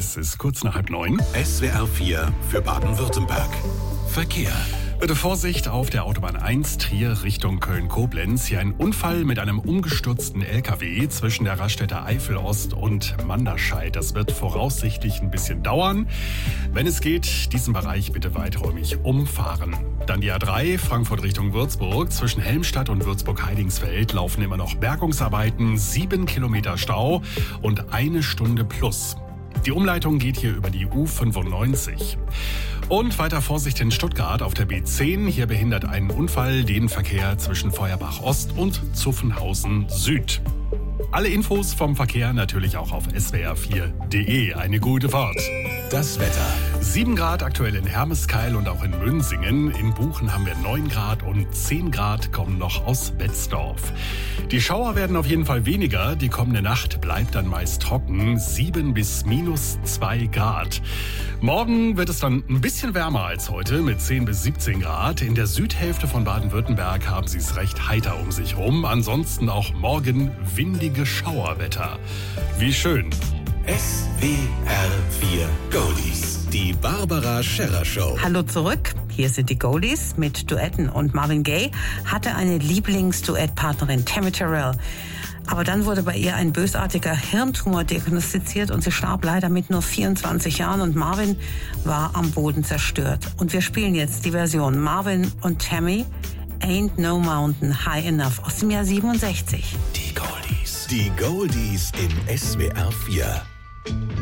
Es ist kurz nach 8:30. SWR 4 für Baden-Württemberg. Verkehr. Bitte Vorsicht auf der Autobahn 1 Trier Richtung Köln-Koblenz. Hier ein Unfall mit einem umgestürzten LKW zwischen der Raststätte Eifel-Ost und Manderscheid. Das wird voraussichtlich ein bisschen dauern. Wenn es geht, diesen Bereich bitte weiträumig umfahren. Dann die A3 Frankfurt Richtung Würzburg. Zwischen Helmstadt und Würzburg-Heidingsfeld laufen immer noch Bergungsarbeiten, 7 Kilometer Stau und 1 Stunde plus. Die Umleitung geht hier über die U95. Und weiter Vorsicht in Stuttgart auf der B10. Hier behindert ein Unfall den Verkehr zwischen Feuerbach Ost und Zuffenhausen Süd. Alle Infos vom Verkehr natürlich auch auf swr4.de. Eine gute Fahrt. Das Wetter. 7 Grad aktuell in Hermeskeil und auch in Münsingen. In Buchen haben wir 9 Grad und 10 Grad kommen noch aus Betzdorf. Die Schauer werden auf jeden Fall weniger. Die kommende Nacht bleibt dann meist trocken. 7 bis -2 Grad. Morgen wird es dann ein bisschen wärmer als heute mit 10 bis 17 Grad. In der Südhälfte von Baden-Württemberg haben sie es recht heiter um sich rum. Ansonsten auch morgen windige Schauerwetter. Wie schön. SWR 4 Goldies. Die Barbara Scherrer Show. Hallo zurück, hier sind die Goldies mit Duetten und Marvin Gaye hatte eine Lieblingsduettpartnerin, Tammy Terrell. Aber dann wurde bei ihr ein bösartiger Hirntumor diagnostiziert und sie starb leider mit nur 24 Jahren und Marvin war am Boden zerstört. Und wir spielen jetzt die Version Marvin und Tammy, Ain't No Mountain High Enough aus dem Jahr 67. Die Goldies. Die Goldies in SWR 4.